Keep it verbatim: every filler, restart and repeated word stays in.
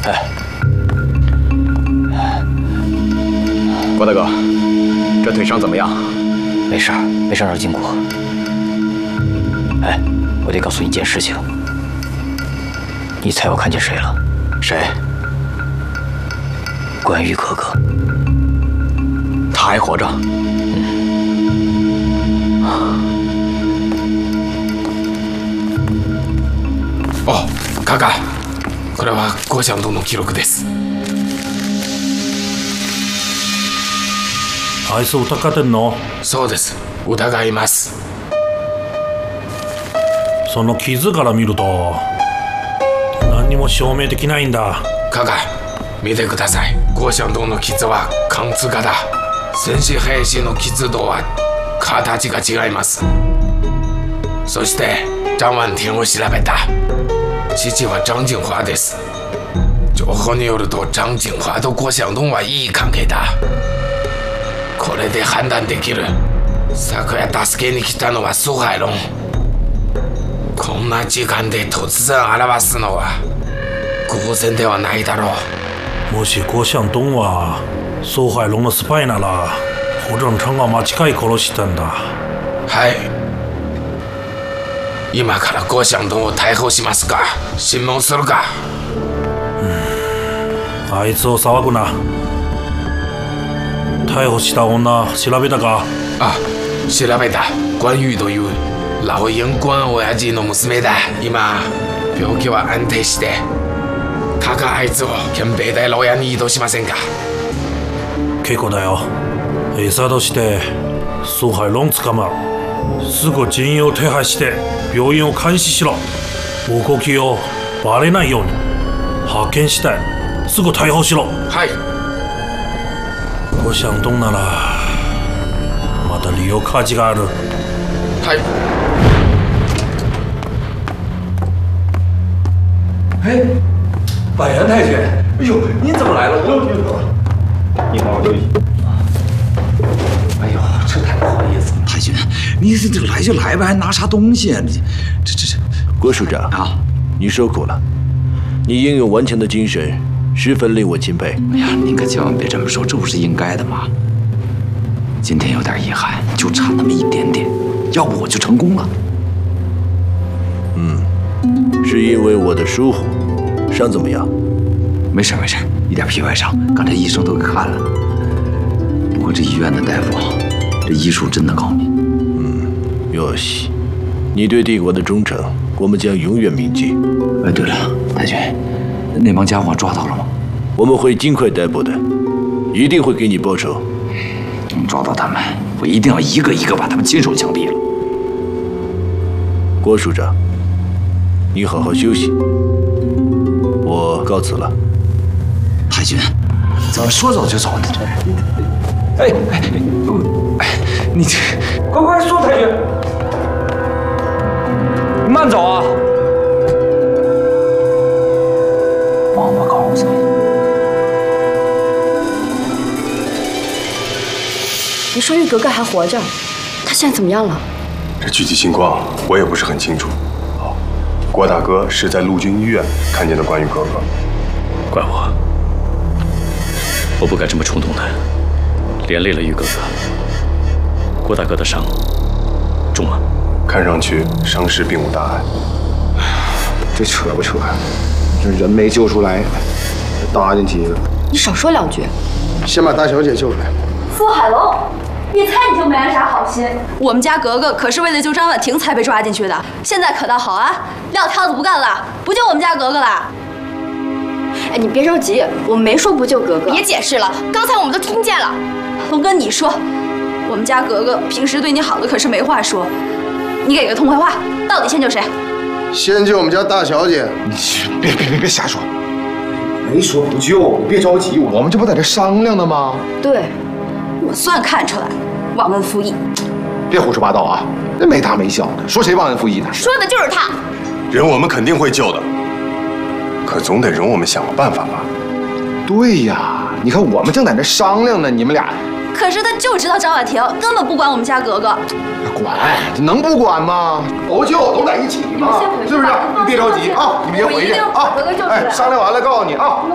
哎，郭大哥，这腿伤怎么样？ 没事儿，没伤着筋骨。哎，我得告诉你一件事情。你猜我看见谁了？ 谁？ 关羽哥哥。 他还活着？ あ、カカ、これはゴーシャンドの記録です。 あいつ疑ってんの？ そうです。疑います。 その傷から見ると何にも証明できないんだ。 カカ、見てください。ゴーシャンドの傷は貫通型。戦士兵士の傷とは形が違います。そして張万天を調べた。父は張景華です。情報によると張景華とゴーシャンドはいい関係だ。これで判断できる。昨夜助けに来たのは蘇海龍。こんな時間で突然現すのは偶然ではないだろう。 もしゴシャンドンは蘇海龍のスパイなら胡正昌が間違い殺したんだ。 はい。今からゴーシャンドンを逮捕しますか、審問するか。 うん、あいつを騒ぐな。逮捕した女調べたか？ あ、調べた。关羽という老円官親父の娘だ。今病気は安定して、カカあいつを憲兵大牢屋に移動しませんか？ 結構だよ。餌として蘇海龍捕まる。すぐ人員を手配して病院を監視しろ。動きをバレないように派遣してすぐ逮捕しろ。 はい。 ゴシャンドンならまだ利用価値がある。 はい。 哎，板垣太君，哎呦，您怎么来了？ 你好好休息。 哎呦，这太不好意思了。太君，你这来就来吧，还拿啥东西啊？你这这这…… 郭署长啊，你受苦了。你英勇顽强的精神十分令我钦佩。 哎呀，您可千万别这么说，这不是应该的吗？今天有点遗憾，就差那么一点点，要不我就成功了。 嗯，是因为我的疏忽。伤怎么样？ 没事没事，一点皮外伤，刚才医生都给看了。不过这医院的大夫，这医术真的高明。 嗯，哟西，你对帝国的忠诚，我们将永远铭记。 哎，对了，太君，那帮家伙抓到了吗？ 我们会尽快逮捕的，一定会给你报仇。 抓到他们，我一定要一个一个把他们亲手枪毙了。 郭署长，你好好休息。我告辞了。 太君，怎么说走就走呢？哎哎哎，你这快快说，太君，慢走啊！王八羔子！ 你说玉格格还活着，她现在怎么样了？ 这具体情况我也不是很清楚。好，郭大哥是在陆军医院看见的关羽哥哥。 怪我，我不该这么冲动的，连累了玉哥哥。郭大哥的伤重吗？ 看上去伤势并无大碍。 这扯不扯？这人没救出来，搭进去了。 你少说两句。 先把大小姐救出来。 苏海龙，一猜你就没安啥好心。我们家格格可是为了救张婉婷才被抓进去的，现在可倒好啊，撂挑子不干了，不救我们家格格了。 哎，你别着急，我没说不救格格。 别解释了，刚才我们都听见了。龙哥，你说，我们家格格平时对你好的可是没话说，你给个痛快话，到底先救谁？ 先救我们家大小姐。 你别别别别瞎说，没说不救，你别着急，我们这不在这商量呢吗？ 对。 我算看出来，忘恩负义。 别胡说八道啊！这没大没小的，说谁忘恩负义的？ 说的就是他。 人我们肯定会救的，可总得容我们想个办法吧？ 对呀，你看我们正在这商量呢，你们俩。 可是他就知道张婉婷，根本不管我们家格格。 管，能不管吗？不救都在一起嘛，是不是？你别着急啊，你们先回去啊。哎，商量完了告诉你啊。